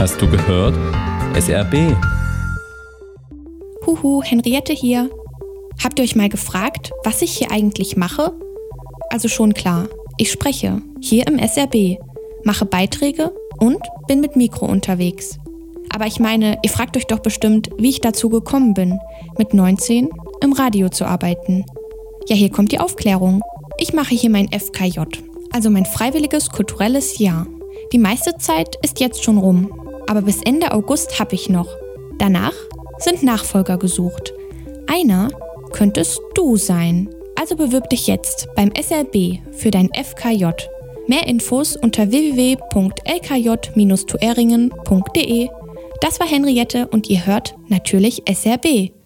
Hast du gehört? SRB. Huhu, Henriette hier. Habt ihr euch mal gefragt, was ich hier eigentlich mache? Also schon klar, ich spreche, hier im SRB, mache Beiträge und bin mit Mikro unterwegs. Aber ich meine, ihr fragt euch doch bestimmt, wie ich dazu gekommen bin, mit 19 im Radio zu arbeiten. Ja, hier kommt die Aufklärung. Ich mache hier mein FKJ, also mein freiwilliges kulturelles Jahr. Die meiste Zeit ist jetzt schon rum, aber bis Ende August habe ich noch. Danach sind Nachfolger gesucht. Einer könntest du sein. Also bewirb dich jetzt beim SRB für dein FKJ. Mehr Infos unter www.lkj-tueringen.de. Das war Henriette und ihr hört natürlich SRB.